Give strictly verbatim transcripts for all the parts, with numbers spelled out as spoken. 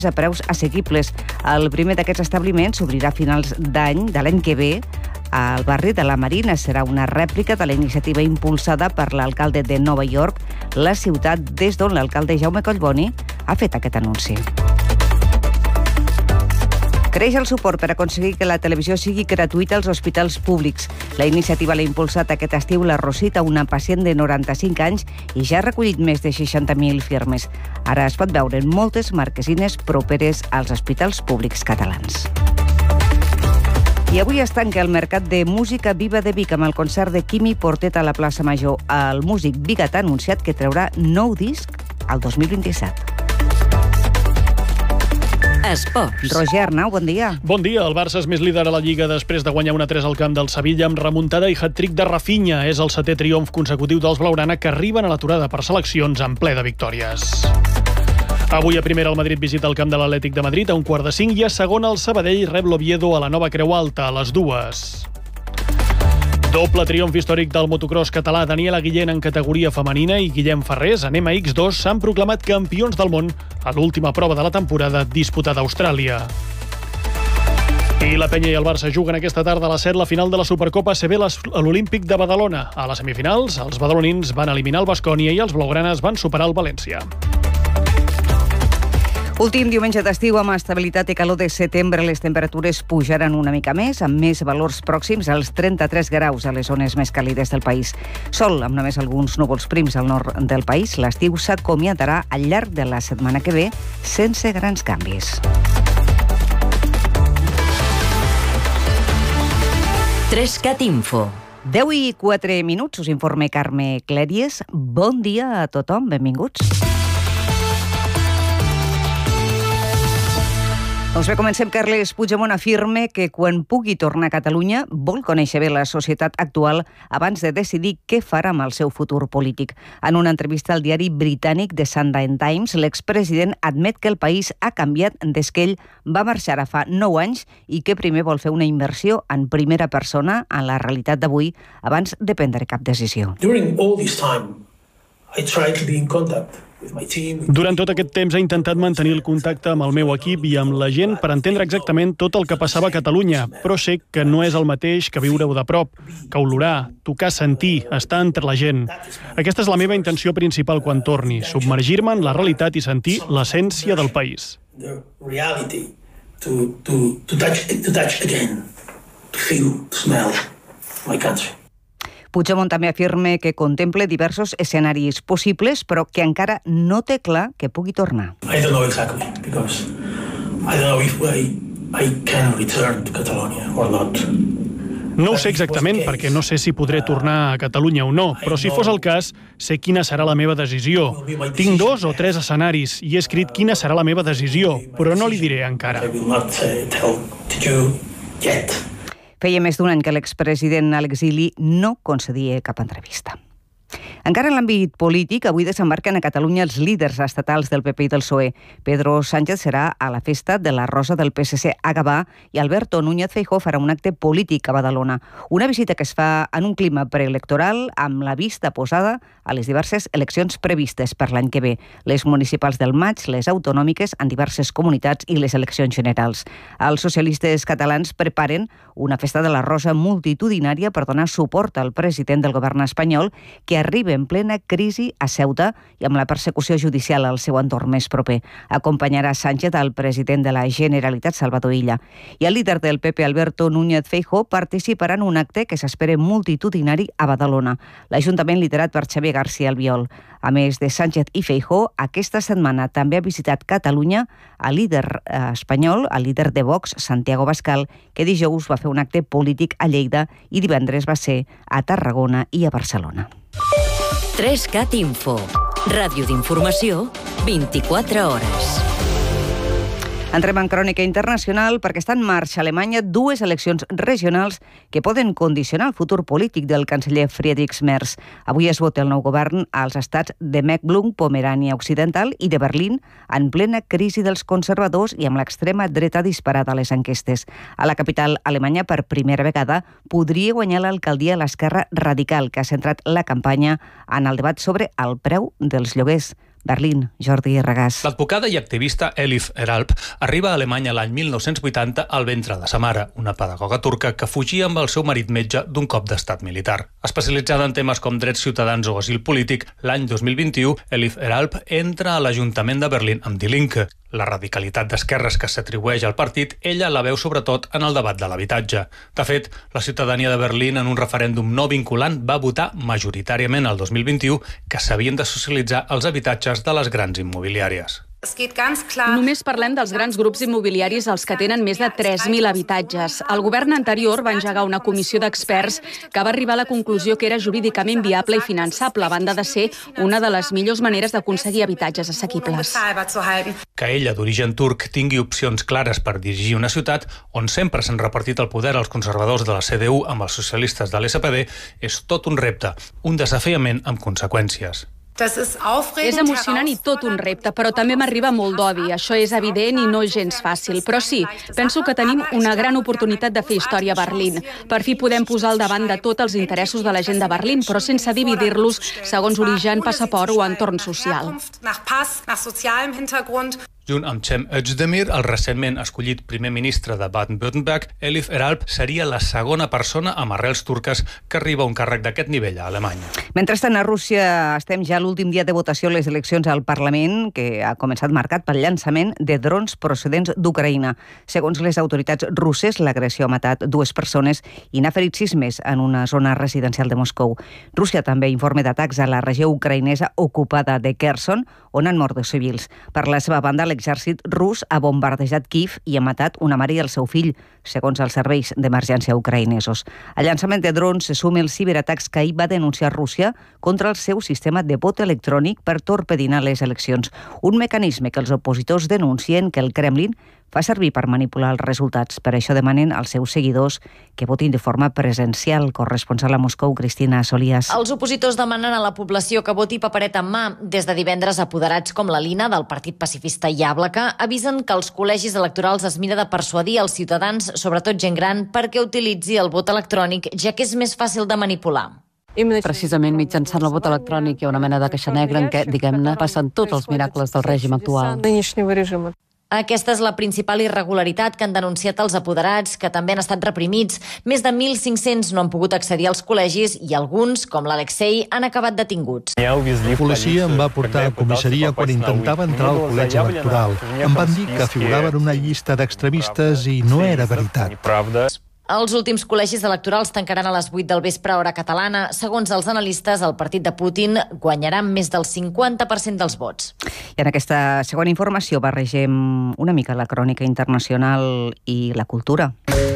a preus assequibles. El primer d'aquests establiments s'obrirà a finals d'any de l'any que ve al barri de la Marina. Serà una rèplica de la iniciativa impulsada per l'alcalde de Nova York, la ciutat des d'on l'alcalde Jaume Collboni ha fet aquest anunci. Creix el suport per aconseguir que la televisió sigui gratuïta als hospitals públics. La iniciativa l'ha impulsat aquest estiu la Rosita, una pacient de noranta-cinc anys, i ja ha recollit més de seixanta mil firmes. Ara es pot veure en moltes marquesines properes als hospitals públics catalans. I avui es tanca el Mercat de Música Viva de Vic amb el concert de Quimi Portet a la plaça Major. El músic bigatà ha anunciat que traurà nou disc al dos mil vint-i-set. Esports. Roger Arnau, bon dia. Bon dia. El Barça és més líder a la Lliga després de guanyar una tres al camp del Sevilla amb remuntada i hat-trick de Rafinha. És el setè triomf consecutiu dels blaugrana que arriben a l'aturada per seleccions en ple de victòries. Avui a primera el Madrid visita el camp de l'Atlètic de Madrid a un quart de cinc i a segona el Sabadell rep l'Oviedo a la Nova Creu Alta a les dues. Doble triomf històric del motocross català. Daniela Guillén en categoria femenina i Guillem Ferrés en ema ics dos s'han proclamat campions del món a l'última prova de la temporada disputada a Austràlia. I la Penya i el Barça juguen aquesta tarda a les set la final de la Supercopa A C B a l'Olímpic de Badalona. A les semifinals, els badalonins van eliminar el Baskonia i els blaugranes van superar el València. Últim diumenge d'estiu amb estabilitat i calor de setembre, les temperatures pujaran una mica més, amb més valors pròxims als trenta-tres graus a les zones més càlides del país. Sol, amb només alguns núvols prims al nord del país, l'estiu s'acomiadarà al llarg de la setmana que ve sense grans canvis. Trescat Info. deu i quatre minuts, us informa Carme Clèries. Bon dia a tothom, benvinguts. Doncs bé, comencem. Carles Puigdemont afirma que quan pugui tornar a Catalunya vol conèixer bé la societat actual abans de decidir què farà amb el seu futur polític. En una entrevista al diari britànic The Sunday Times, l'expresident admet que el país ha canviat des que ell va marxar a fa nou anys i que primer vol fer una inversió en primera persona en la realitat d'avui abans de prendre cap decisió. During all this time, I tried to be in contact. Durant tot aquest temps he intentat mantenir el contacte amb el meu equip i amb la gent per entendre exactament tot el que passava a Catalunya, però sé que no és el mateix que viure-ho de prop, que olorar, tocar, sentir, estar entre la gent. Aquesta és la meva intenció principal quan torni, submergir-me en la realitat i sentir l'essència del país. The reality, to, to, to touch, to touch again, to feel, to smell my country. Puigdemont també afirma que contempla diversos escenaris possibles, però que encara no té clar que pugui tornar. I don't know exactly, because I don't know if I, I can return to Catalonia or not. No ho sé exactament, perquè no sé si podré tornar a Catalunya o no, però si fos el cas, sé quina serà la meva decisió. Tinc dos o tres escenaris i he escrit quina serà la meva decisió, però no li diré encara. I will not uh, tell to you yet. Feia més d'un any que l'expresident a l'exili no concedia cap entrevista. Encara en l'àmbit polític, avui desembarquen a Catalunya els líders estatals del P P i del P S O E. Pedro Sánchez serà a la festa de la Rosa del P S C a Gavà i Alberto Núñez Feijóo farà un acte polític a Badalona. Una visita que es fa en un clima preelectoral amb la vista posada a les diverses eleccions previstes per l'any que ve, les municipals del maig, les autonòmiques en diverses comunitats i les eleccions generals. Els socialistes catalans preparen una festa de la Rosa multitudinària per donar suport al president del govern espanyol que arriba en plena crisi a Ceuta i amb la persecució judicial al seu entorn més proper. Acompanyarà Sánchez al president de la Generalitat, Salvador Illa. I el líder del P P, Alberto Núñez Feijóo, participarà en un acte que s'espera multitudinari a Badalona. L'Ajuntament liderat per Xavier García Albiol. A més de Sánchez i Feijóo, aquesta setmana també ha visitat Catalunya el líder eh, espanyol, el líder de Vox, Santiago Abascal, que dijous va fer un acte polític a Lleida i divendres va ser a Tarragona i a Barcelona. Trescat Info. Ràdio d'informació, vint-i-quatre hores. Entrem en crònica internacional perquè està en marxa a Alemanya dues eleccions regionals que poden condicionar el futur polític del canceller Friedrich Merz. Avui es vota el nou govern als estats de Mecklenburg-Pomerània Occidental i de Berlín en plena crisi dels conservadors i amb l'extrema dreta disparada a les enquestes. A la capital alemanya, per primera vegada, podria guanyar l'alcaldia l'esquerra radical, que ha centrat la campanya en el debat sobre el preu dels lloguers. Berlín, Jordi Regàs. L'advocada i activista Elif Eralp arriba a Alemanya l'any mil nou-cents vuitanta al ventre de sa mare, una pedagoga turca que fugia amb el seu marit metge d'un cop d'estat militar. Especialitzada en temes com drets ciutadans o asil polític, l'any dos mil vint-i-u, Elif Eralp entra a l'Ajuntament de Berlín amb Die Linke. La radicalitat d'esquerres que s'atribueix al partit, ella la veu sobretot en el debat de l'habitatge. De fet, la ciutadania de Berlín en un referèndum no vinculant va votar majoritàriament el dos mil vint-i-u que s'havien de socialitzar els habitatges de les grans immobiliàries. Només parlem dels grans grups immobiliaris, els que tenen més de tres mil habitatges. El govern anterior va engegar una comissió d'experts que va arribar a la conclusió que era jurídicament viable i finançable, a banda de ser una de les millors maneres d'aconseguir habitatges assequibles. Que ella, d'origen turc, tingui opcions clares per dirigir una ciutat on sempre s'han repartit el poder als conservadors de la C D U amb els socialistes de l'S P D és tot un repte, un desafiament amb conseqüències. És emocionant i tot un repte, però també m'arriba molt d'odi. Això és evident i no és gens fàcil. Però sí, penso que tenim una gran oportunitat de fer història a Berlín. Per fi podem posar al davant de tot els interessos de la gent de Berlín, però sense dividir-los segons origen, passaport o entorn social. Junt amb Cem Özdemir, el recentment escollit primer ministre de Baden-Württemberg, Elif Eralp seria la segona persona amb arrels turques que arriba a un càrrec d'aquest nivell a Alemanya. Mentrestant, a Rússia estem ja a l'últim dia de votació a les eleccions al Parlament, que ha començat marcat pel llançament de drons procedents d'Ucraïna. Segons les autoritats russes, l'agressió ha matat dues persones i n'ha ferit sis més en una zona residencial de Moscou. Rússia també informa d'atacs a la regió ucraïnesa ocupada de Kherson, on han mort dos civils. Per la seva banda, l'exèrcit rus ha bombardejat Kíev i ha matat una mare i el seu fill, segons els serveis d'emergència ucraïnesos. Al llançament de drons se sumen els ciberatacs que ahir va denunciar Rússia contra el seu sistema de vot electrònic per torpedinar les eleccions. Un mecanisme que els opositors denuncien que el Kremlin fa servir per manipular els resultats. Per això demanen als seus seguidors que votin de forma presencial. Corresponsal a Moscou, Cristina Solías. Els opositors demanen a la població que voti papereta en mà. Des de divendres, apoderats com la Lina, del Partit Pacifista Yàblaka, avisen que els col·legis electorals es mira de persuadir els ciutadans, sobretot gent gran, perquè utilitzi el vot electrònic, ja que és més fàcil de manipular. Precisament mitjançant el vot electrònic hi ha una mena de caixa negra en què, diguem-ne, passen tots els miracles del règim actual. Aquesta és la principal irregularitat que han denunciat els apoderats, que també han estat reprimits. Més de mil cinc-cents no han pogut accedir als col·legis i alguns, com l'Alexei, han acabat detinguts. La policia em va portar a comissaria quan intentava entrar al col·legi electoral. Em van dir que figurava en una llista d'extremistes i no era veritat. Els últims col·legis electorals tancaran a les vuit del vespre hora catalana. Segons els analistes, el partit de Putin guanyarà més del cinquanta per cent dels vots. I en aquesta segona informació barregem una mica la crònica internacional i la cultura.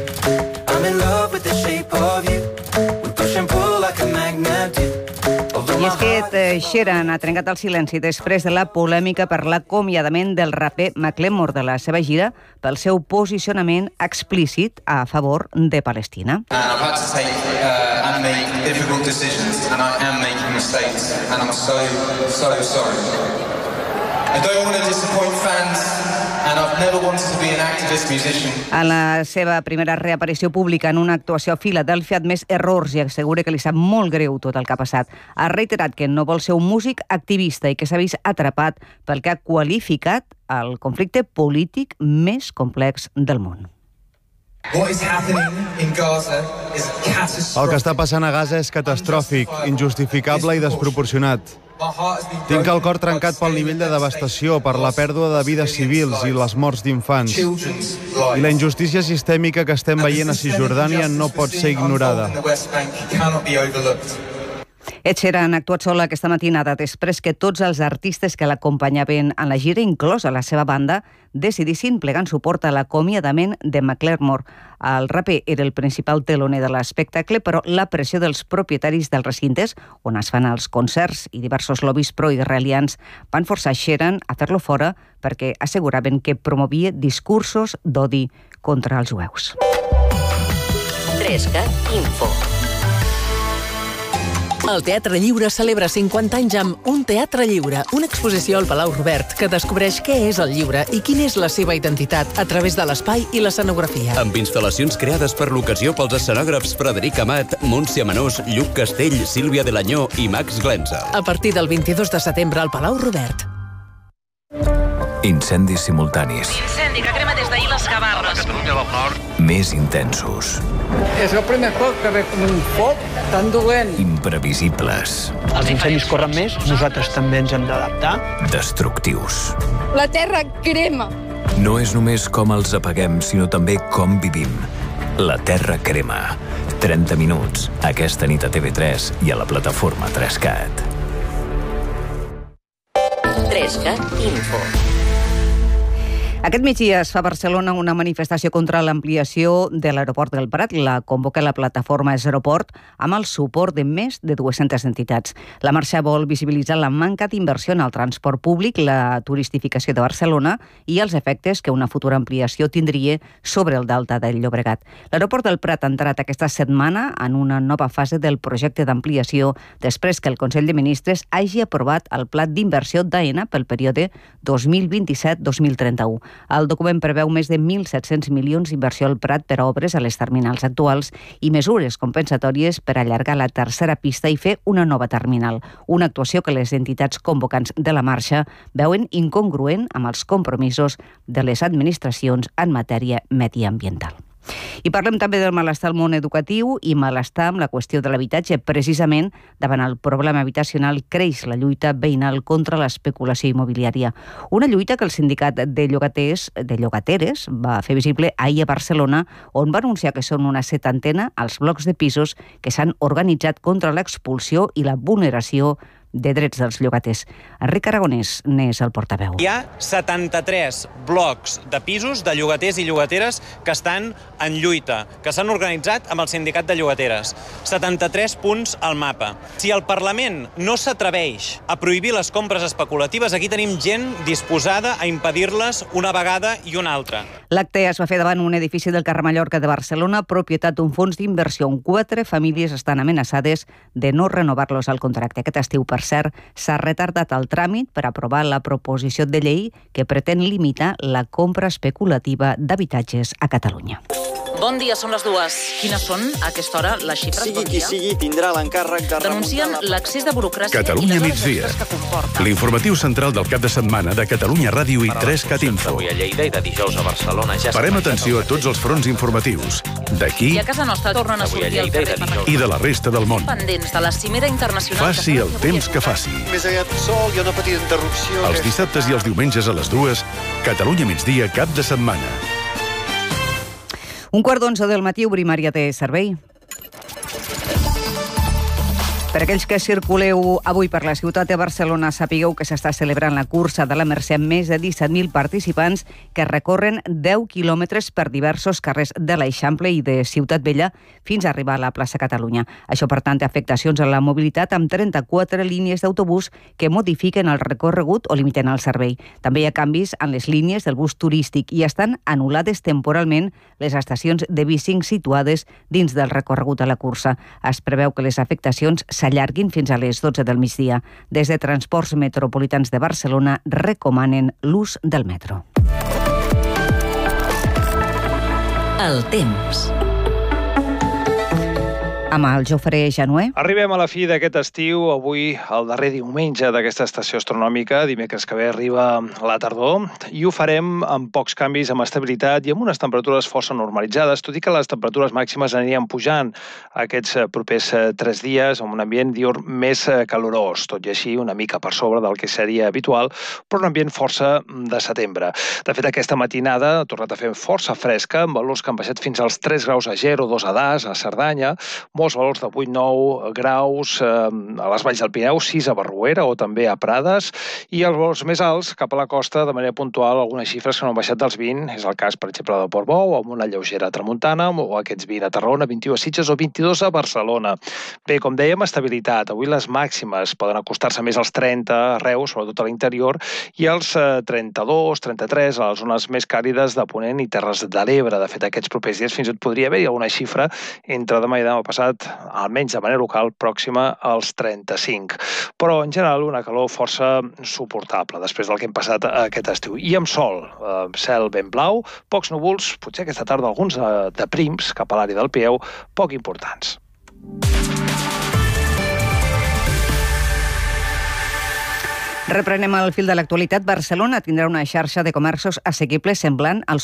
I és que Ed Sheeran ha trencat el silenci després de la polèmica per l'acomiadament del raper Macklemore de la seva gira pel seu posicionament explícit a favor de Palestina. I've had to take uh, and make difficult decisions, and I am making mistakes, and I'm so, so sorry. I don't want to disappoint fans, and I've never wanted to be an activist musician. A la seva primera reaparició pública en una actuació a Filadèlfia ha admès errors i assegura que li sap molt greu tot el que ha passat. Ha reiterat que no vol ser un músic activista i que s'ha vist atrapat pel que ha qualificat el conflicte polític més complex del món. El que està passant a Gaza és catastròfic, injustificable i desproporcionat. Tinc el cor trencat pel nivell de devastació, per la pèrdua de vides civils i les morts d'infants. I la injustícia sistèmica que estem veient a Cisjordània no pot ser ignorada. Ed Sheeran ha actuat sol aquesta matinada després que tots els artistes que l'acompanyaven en la gira, inclosa la seva banda, decidissin plegar en suport a l'acomiadament de Macklemore. El raper era el principal teloner de l'espectacle, però la pressió dels propietaris dels recintes on es fan els concerts i diversos lobbies pro-israelians van forçar Sheeran a fer-lo fora perquè asseguraven que promovia discursos d'odi contra els jueus. tres cat Info. El Teatre Lliure celebra cinquanta anys amb Un Teatre Lliure, una exposició al Palau Robert que descobreix què és el llibre i quina és la seva identitat a través de l'espai i l'escenografia. Amb instal·lacions creades per l'ocasió pels escenògrafs Frederic Amat, Montse Amanós, Lluc Castell, Sílvia Delanyó i Max Glenza. A partir del vint-i-dos de setembre al Palau Robert. Incendis simultanis. Incendi que crema des d'ahir les Gavarres. A Catalunya del Nord. Més intensos. És el primer cop que veig un foc tan dolent. Imprevisibles. Els incendis corren més, nosaltres també ens hem d'adaptar. Destructius. La terra crema. No és només com els apaguem, sinó també com vivim. La terra crema. trenta minuts. Aquesta nit a T V tres i a la plataforma tres cat. tres cat Info. Aquest migdia es fa a Barcelona una manifestació contra l'ampliació de l'aeroport del Prat. La convoca la plataforma Aeroport amb el suport de més de dues-centes entitats. La marxa vol visibilitzar la manca d'inversió en el transport públic, la turistificació de Barcelona i els efectes que una futura ampliació tindria sobre el delta del Llobregat. L'aeroport del Prat ha entrat aquesta setmana en una nova fase del projecte d'ampliació després que el Consell de Ministres hagi aprovat el pla d'inversió d'AENA pel període dos mil vint-i-set dos mil trenta-u. El document preveu més de mil set-cents milions d'inversió al Prat per a obres a les terminals actuals i mesures compensatòries per allargar la tercera pista i fer una nova terminal. Una actuació que les entitats convocants de la marxa veuen incongruent amb els compromisos de les administracions en matèria mediambiental. I parlem també del malestar al món educatiu i malestar amb la qüestió de l'habitatge. Precisament, davant el problema habitacional, creix la lluita veïnal contra l'especulació immobiliària. Una lluita que el sindicat de llogaters, de llogateres va fer visible ahir a Barcelona, on va anunciar que són una setantena els blocs de pisos que s'han organitzat contra l'expulsió i la vulneració de drets dels llogaters. Enric Aragonès n'és el portaveu. Hi ha setanta-tres blocs de pisos de llogaters i llogateres que estan en lluita, que s'han organitzat amb el sindicat de llogateres. setanta-tres punts al mapa. Si el Parlament no s'atreveix a prohibir les compres especulatives, aquí tenim gent disposada a impedir-les una vegada i una altra. L'acte es va fer davant un edifici del carrer Mallorca de Barcelona, propietat d'un fons d'inversió on quatre famílies estan amenaçades de no renovar-los al contracte. Aquest estiu, per cert, s'ha retardat el tràmit per aprovar la proposició de llei que pretén limitar la compra especulativa d'habitatges a Catalunya. Bon dia, són les dues. Quines són, a aquesta hora, les xifres? Sigui qui sigui, tindrà l'encàrrec de Denuncien l'accés de burocràcia Catalunya i les migdia. hores que comporta. L'informatiu central del cap de setmana de Catalunya Ràdio i tres cat Info. Avui a Lleida i de dijous a Barcelona ja Parem atenció a tots els fronts informatius, d'aquí I a casa nostra tornen a sortir al carrer per i de la resta del món. pendents de la cimera internacional. Faci el temps que faci. Més aviat sol, hi ha una petita interrupció. Els dissabtes i els diumenges a les dues, Catalunya migdia, cap de setmana. Un quart d'onze del matí obrim àrea de servei. Per aquells que circuleu avui per la ciutat de Barcelona, sapigueu que s'està celebrant la cursa de la Mercè amb més de disset mil participants que recorren deu quilòmetres per diversos carrers de l'Eixample i de Ciutat Vella fins a arribar a la plaça Catalunya. Això, per tant, té afectacions a la mobilitat amb trenta-quatre línies d'autobús que modifiquen el recorregut o limiten el servei. També hi ha canvis en les línies del bus turístic i estan anul·lades temporalment les estacions de bici situades dins del recorregut de la cursa. Es preveu que les afectacions s'allarguin fins a les dotze del migdia. Des de Transports Metropolitans de Barcelona recomanen l'ús del metro. El temps. Amb el Jofre Janué. Arribem a la fi d'aquest estiu, avui el darrer diumenge d'aquesta estació astronòmica, dimecres que ve arriba la tardor, i ho farem amb pocs canvis, amb estabilitat i amb unes temperatures força normalitzades, tot i que les temperatures màximes anirien pujant aquests propers tres dies amb un ambient diürn més calorós, tot i així una mica per sobre del que seria habitual, però un ambient força de setembre. De fet, aquesta matinada ha tornat a fer força fresca, amb valors que han baixat fins als tres graus a Ger o dos a Das, a Cerdanya, molts valors de vuit nou graus eh, a les valls del Pirineu, sis a Barruera o també a Prades, i els valors més alts cap a la costa, de manera puntual, algunes xifres que no han baixat dels vint, és el cas, per exemple, de Portbou, amb una lleugera tramuntana, o aquests vint a Tarragona, vint-i-u a Sitges o vint-i-dos a Barcelona. Bé, com dèiem, estabilitat. Avui les màximes poden acostar-se més als trenta arreu, sobretot a l'interior, i als eh, trenta-dos, trenta-tres a les zones més càlides de Ponent i Terres de l'Ebre. De fet, aquests propers dies fins i tot podria haver-hi alguna xifra entre demà i demà passat, almenys de manera local, pròxima als trenta-cinc. Però, en general, una calor força suportable després del que hem passat aquest estiu. I amb sol, eh, cel ben blau, pocs núvols, potser aquesta tarda alguns de, de prims cap a l'àrea del Pirineu, poc importants. Reprenem el fil de l'actualitat. Barcelona tindrà una xarxa de comerços assequibles semblant als